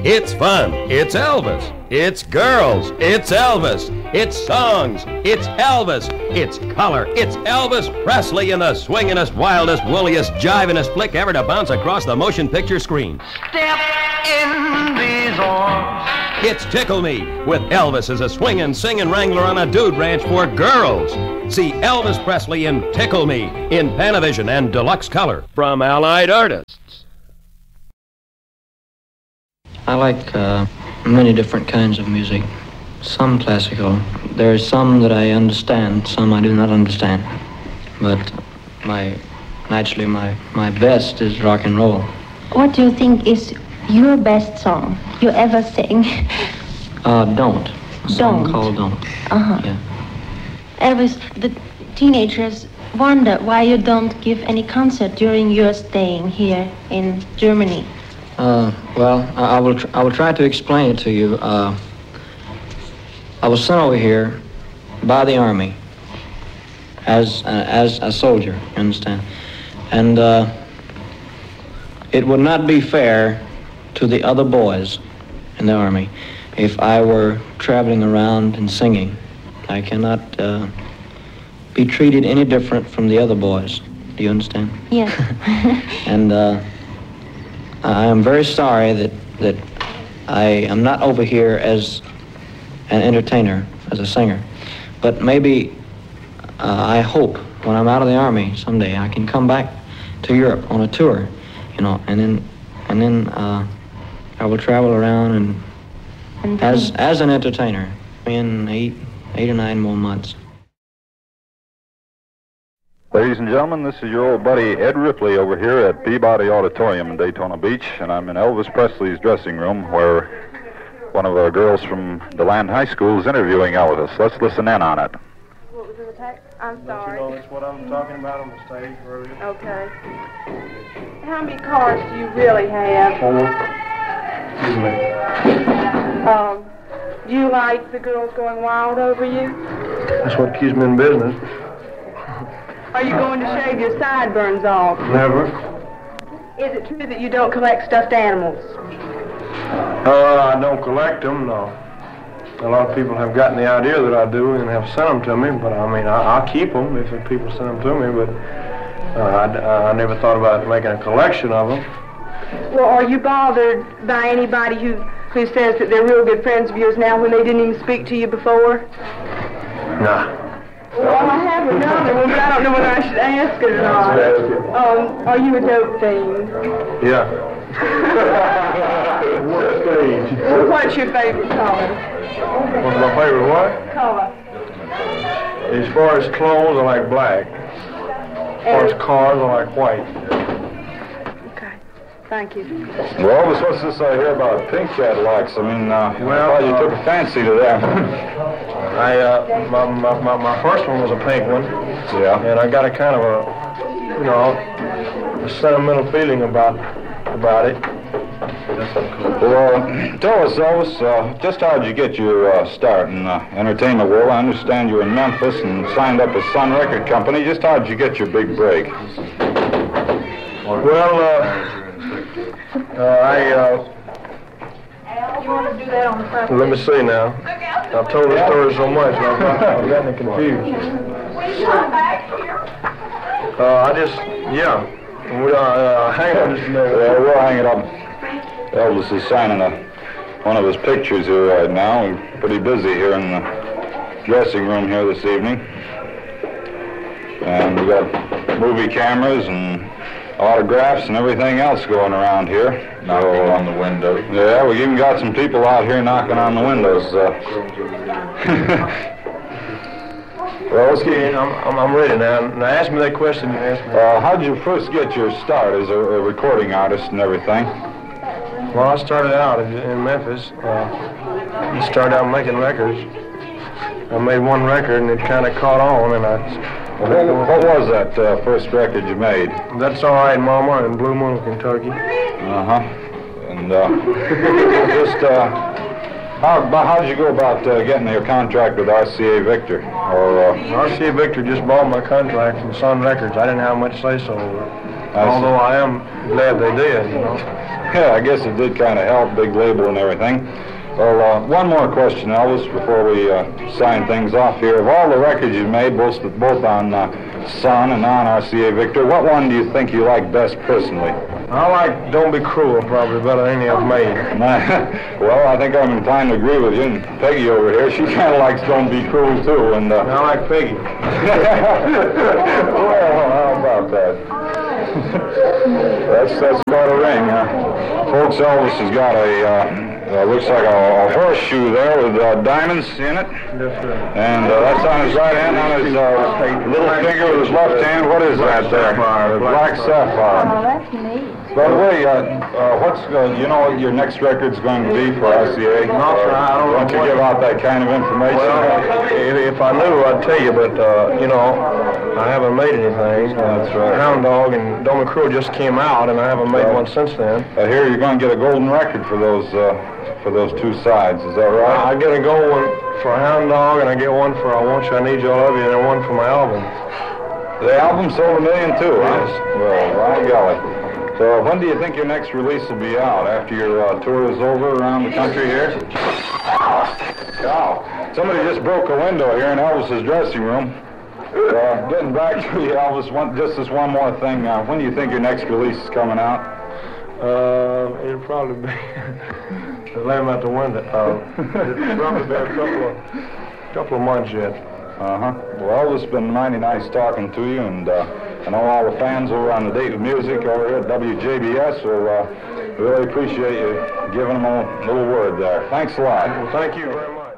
It's fun. It's Elvis. It's girls. It's Elvis. It's songs. It's Elvis. It's color. It's Elvis Presley in the swingin'est, wildest, woolliest, jivin'est flick ever to bounce across the motion picture screen. Step in these arms. It's Tickle Me, with Elvis as a swingin', singin' wrangler on a dude ranch for girls. See Elvis Presley in Tickle Me in Panavision and deluxe color from Allied Artists. I like many different kinds of music. Some classical. There are some that I understand, some I do not understand. But naturally my best is rock and roll. What do you think is your best song you ever sing? Don't. A song called Don't. Uh-huh. Yeah. Elvis, the teenagers wonder why you don't give any concert during your staying here in Germany. Well, I will try to explain it to you. I was sent over here by the Army as a soldier, you understand? And it would not be fair to the other boys in the Army if I were traveling around and singing. I cannot be treated any different from the other boys. Do you understand? Yes. And I am very sorry that I am not over here as an entertainer, as a singer. But maybe I hope when I'm out of the Army someday I can come back to Europe on a tour, you know, and then I will travel around and as an entertainer in eight or 9 more months. Ladies and gentlemen, this is your old buddy Ed Ripley over here at Peabody Auditorium in Daytona Beach, and I'm in Elvis Presley's dressing room where one of our girls from DeLand High School is interviewing Elvis. Let's listen in on it. What was in the text? I'm sorry. You know that's what I'm talking about on the stage earlier. Okay. How many cars do you really have? 4. Excuse me. Do you like the girls going wild over you? That's what keeps me in business. Are you going to shave your sideburns off? Never. Is it true that you don't collect stuffed animals? I don't collect them, no. A lot of people have gotten the idea that I do and have sent them to me, but I mean, I'll keep them if the people send them to me, but I never thought about making a collection of them. Well, are you bothered by anybody who says that they're real good friends of yours now when they didn't even speak to you before? Nah. Well, I have another one, but I don't know whether I should ask it or not. Are you a dope fiend? Yeah. What stage? Well, what's your favorite color? What's my favorite what? Color. As far as clothes, I like black. As far as cars, I like white. Okay. Thank you. Well, Elvis, what's this I hear about pink Cadillacs? I mean, I thought you took a fancy to them. My first one was a pink one. Yeah. And I got a kind of a sentimental feeling about it. Well, tell us, Elvis, just how did you get your start in the entertainment world? I understand you were in Memphis and signed up with Sun Record Company. Just how did you get your big break? Well, You want to do that on the front? let me see now. I've told the story so much, I've gotten confused. Hang on just a minute. Yeah, we'll hang it up. Elvis is signing one of his pictures here right now. We're pretty busy here in the dressing room here this evening. And we got movie cameras and autographs and everything else going around here. Knocking on the windows. Yeah, we even got some people out here knocking on the windows. Well, let's get in. I'm ready now. Now ask me that question you asked me. How did you first get your start as a recording artist and everything? Well, I started out in Memphis. I started out making records. I made one record and it kind of caught on, and What was that first record you made? That's All Right, Mama, in Blue Moon, Kentucky. Uh-huh. And how did you go about getting your contract with RCA Victor? RCA Victor just bought my contract from Sun Records. I didn't have much say so. Although I am glad they did, you know. Yeah, I guess it did kind of help, big label and everything. Well, one more question, Elvis, before we sign things off here. Of all the records you've made, both on Sun and on RCA Victor, what one do you think you like best personally? I like Don't Be Cruel probably better than any I've made. Well, I think I'm inclined to agree with you. And Peggy over here, she kind of likes Don't Be Cruel, too. And I like Peggy. Well, how about that? That's got a ring, huh? Folks, Elvis has got looks like a horseshoe there with diamonds in it. Yes, sir. And that's on his right hand, on his little finger with his left hand. What is that there? Black sapphire. Oh, that's neat. By the way, what's you know what your next record's going to be for RCA? No, sir, I don't know. Don't you give out that kind of information? Well, if I knew, I'd tell you, but, you know, I haven't made anything. That's right. Hound Dog and Don't Be Cruel just came out, and I haven't made one since then. I hear you're going to get a golden record for those two sides. Is that right? I get a gold one for Hound Dog, and I get one for I Want You, I Need You, I Love You, and then one for my album. The album sold 1 million, too, huh? Yes. Well, by golly. So when do you think your next release will be out? After your tour is over around the country here? Wow. Somebody just broke a window here in Elvis's dressing room. Getting back to you, Elvis, just this one more thing. When do you think your next release is coming out? It'll probably be... Let him out the window. It'll probably be a couple of months yet. Uh-huh. Well, Elvis, it's been mighty nice talking to you, and I know all the fans over on the Date with Music over here at WJBS will really appreciate you giving them a little word there. Thanks a lot. Well, thank you very much.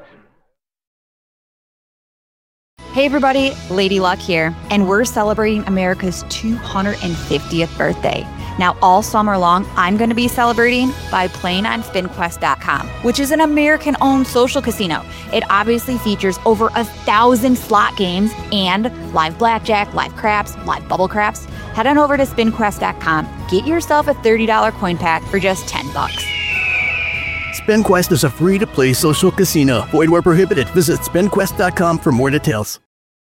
Hey everybody, Lady Luck here, and we're celebrating America's 250th birthday. Now, all summer long, I'm going to be celebrating by playing on SpinQuest.com, which is an American-owned social casino. It obviously features over 1,000 slot games and live blackjack, live craps, live bubble craps. Head on over to SpinQuest.com. Get yourself a $30 coin pack for just $10. SpinQuest is a free-to-play social casino. Void where prohibited. Visit SpinQuest.com for more details.